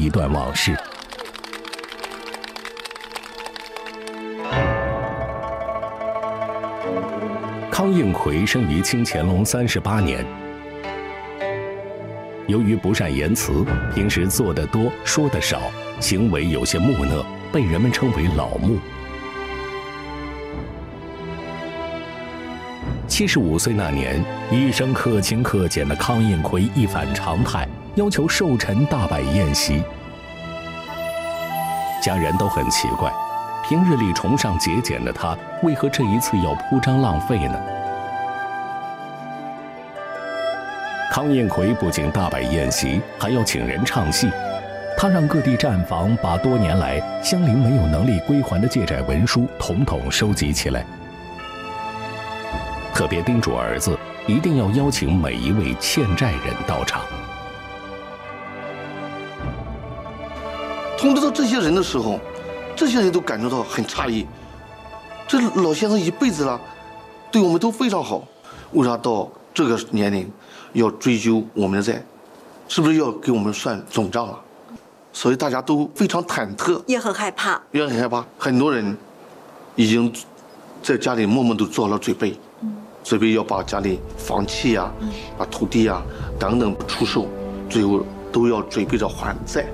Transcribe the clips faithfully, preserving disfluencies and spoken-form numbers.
一段往事。康应奎生于清乾隆三十八年，由于不善言辞，平时做得多说得少，行为有些木讷，被人们称为老木。七十五岁那年，一生克勤克俭的康应奎一反常态，要求寿辰大摆宴席。家人都很奇怪，平日里崇尚节俭的他，为何这一次要铺张浪费呢？康应奎不仅大摆宴席，还要请人唱戏。他让各地站房把多年来乡邻没有能力归还的借债文书统统收集起来，特别叮嘱儿子一定要邀请每一位欠债人到场。 通知到这些人的时候，这些人都感觉到很诧异，这老先生一辈子了，对我们都非常好，为啥到这个年龄要追究我们的债，是不是要给我们算总账了？所以大家都非常忐忑， 也很害怕， 也很害怕。很多人已经在家里默默都做了准备，嗯、准备要把家里房契呀、啊、嗯、把土地呀、啊、等等出售，最后都要准备着还债。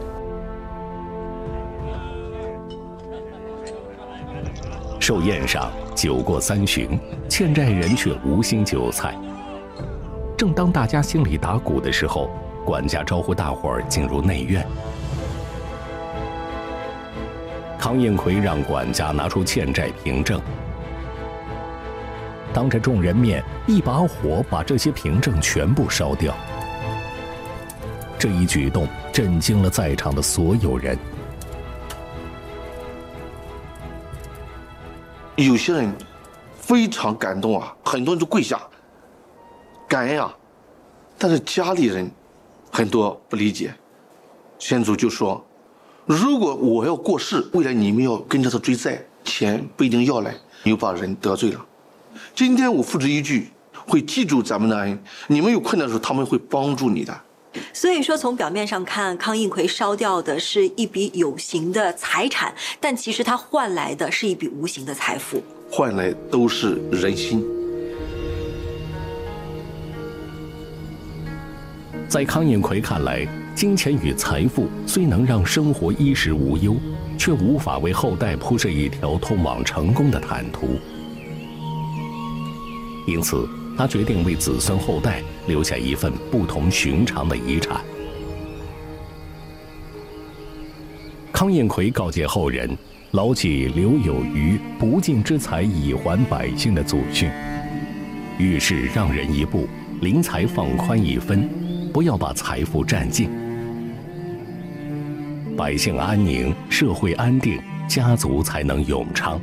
寿宴上酒过三巡，欠债人却无心韭菜。正当大家心里打鼓的时候，管家招呼大伙儿进入内院。康应奎让管家拿出欠债凭证，当着众人面一把火把这些凭证全部烧掉。这一举动震惊了在场的所有人。 有些人非常感动啊，很多人都跪下感恩啊，但是家里人很多不理解。先祖就说，如果我要过世，未来你们要跟着他追债，钱不一定要来，你又把人得罪了。今天我付之一炬，会记住咱们的恩，你们有困难的时候他们会帮助你的。 所以说，从表面上看，康应奎烧掉的是一笔有形的财产，但其实他换来的是一笔无形的财富， 换来都是人心。 在康应奎看来，金钱与财富虽能让生活衣食无忧，却无法为后代铺设一条通往成功的坦途。因此，他决定为子孙后代留下一份不同寻常的遗产。康应奎告诫后人，牢记留有余，不尽之财以还百姓的祖训，遇事让人一步，临财放宽一分，不要把财富占尽。百姓安宁，社会安定，家族才能永昌。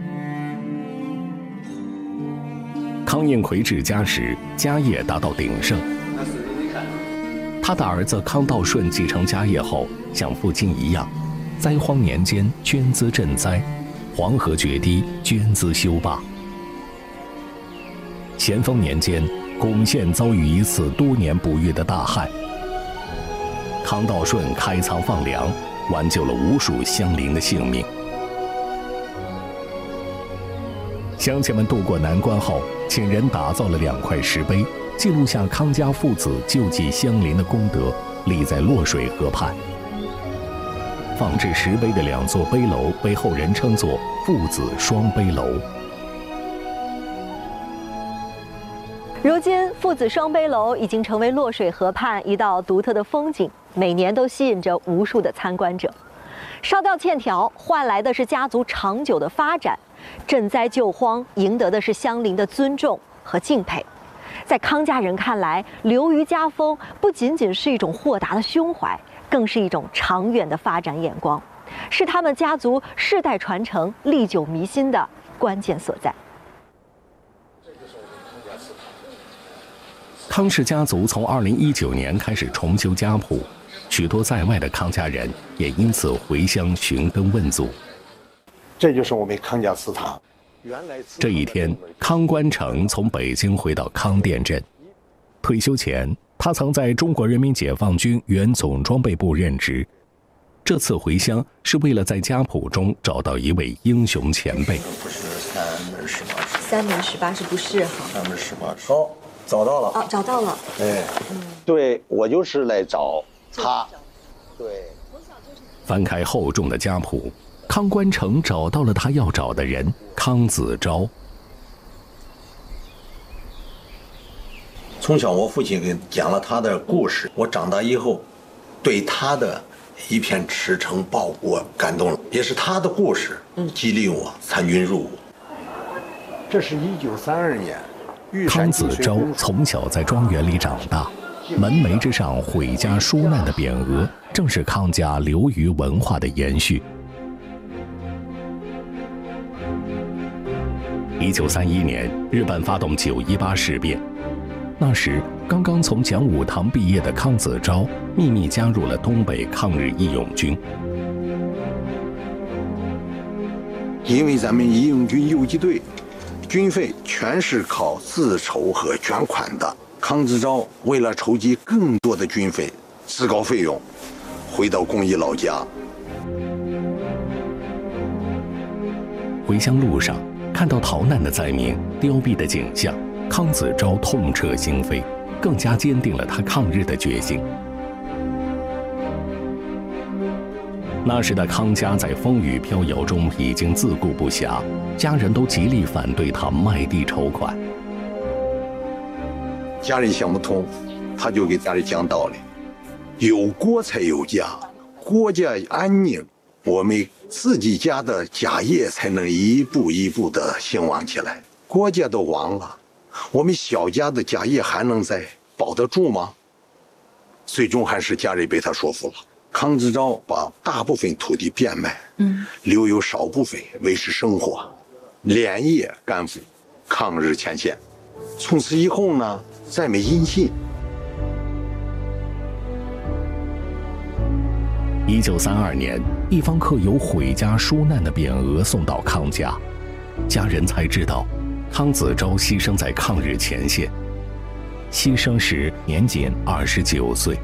康应奎治家时，家业达到鼎盛。他的儿子康道顺继承家业后，像父亲一样，灾荒年间捐资赈灾，黄河决堤捐资修坝。咸丰年间，巩县遭遇一次多年不遇的大旱，康道顺开仓放粮，挽救了无数乡邻的性命。乡亲们渡过难关后，请人打造了两块石碑，记录下康家父子救济乡邻的功德，立在洛水河畔。放置石碑的两座碑楼被后人称作父子双碑楼。 如今，父子双碑楼已经成为洛水河畔一道独特的风景，每年都吸引着无数的参观者。烧掉欠条，换来的是家族长久的发展；赈灾救荒，赢得的是乡邻的尊重和敬佩。在康家人看来，留余家风不仅仅是一种豁达的胸怀，更是一种长远的发展眼光，是他们家族世代传承、历久弥新的关键所在。 康氏家族从二零一九年开始重修家谱，许多在外的康家人也因此回乡寻根问祖。 这就是我们康家祠堂。 这一天，康关成从北京回到康店镇。退休前，他曾在中国人民解放军原总装备部任职。 这次回乡是为了在家谱中找到一位英雄前辈。 不是三门十八尺， 三门十八是不是哈？ 三门十八尺。好，找到了。 哦，找到了。 哎，嗯，对我就是来找他。对。 翻开厚重的家谱，康关成找到了他要找的人康子昭。 从小我父亲给讲了他的故事，我长大以后对他的一片赤诚报国感动了，也是他的故事激励我参军入伍。这是一九三二年， 康子昭从小在庄园里长大，门楣之上毁家纾难的匾额，正是康家流于文化的延续。一九三一年，日本发动九一八事变。那时，刚刚从讲武堂毕业的康子昭秘密加入了东北抗日义勇军。 因为咱们义勇军游击队军费全是靠自筹和捐款的，康子昭为了筹集更多的军费，自告奋勇回到公益老家。 回乡路上，看到逃难的灾民、凋敝的景象，康子昭痛彻心扉，更加坚定了他抗日的决心。那时的康家在风雨飘摇中已经自顾不暇，家人都极力反对他卖地筹款。 家人想不通，他就给家里讲道理：有国才有家，国家安宁，我们自己家的家业才能一步一步的兴旺起来。国家都亡了，我们小家的家业还能再保得住吗？最终还是家人被他说服了。康子昭把大部分土地变卖，嗯，留有少部分维持生活，连夜赶赴抗日前线。从此以后呢，再没音信。 一九三二年，一方刻有毁家纾难的匾额送到康家，家人才知道，康子昭牺牲在抗日前线，牺牲时年仅二十九岁。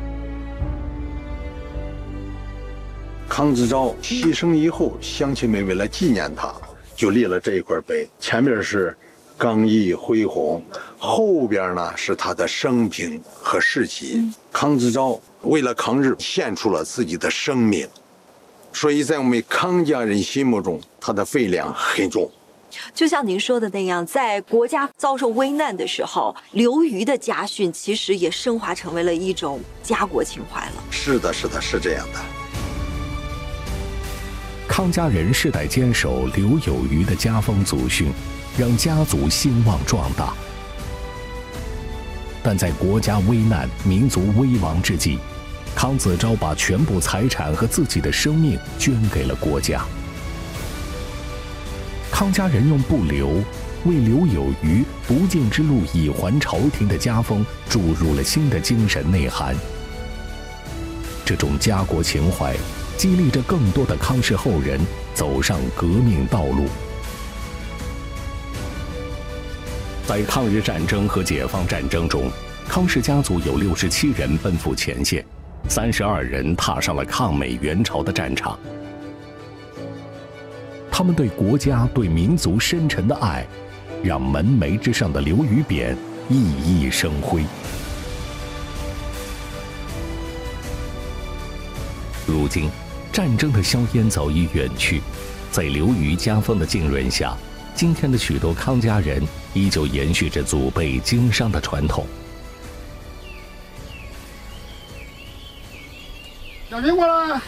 康子昭牺牲以后，乡亲们为了纪念他，就立了这一块碑，前面是刚毅恢宏，后边呢是他的生平和事迹。康子昭为了抗日献出了自己的生命，所以在我们康家人心目中，他的分量很重。 就像您说的那样，在国家遭受危难的时候，刘瑜的家训其实也升华成为了一种家国情怀了。 是的，是的，是这样的。 康家人世代坚守刘有余的家风祖训，让家族兴旺壮大。但在国家危难、民族危亡之际，康子昭把全部财产和自己的生命捐给了国家。康家人用不留，为刘有余不敬之路以还朝廷的家风注入了新的精神内涵。这种家国情怀激励着更多的康氏后人走上革命道路。在抗日战争和解放战争中，康氏家族有六十七人奔赴前线，三十二人踏上了抗美援朝的战场。他们对国家、对民族深沉的爱，让门楣之上的刘余匾熠熠生辉。如今，战争的硝烟早已远去，在刘余家风的浸润下，今天的许多康家人依旧延续着祖辈经商的传统。 小心过来！